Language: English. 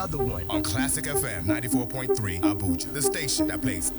another one on Classic FM 94.3 Abuja, the station that plays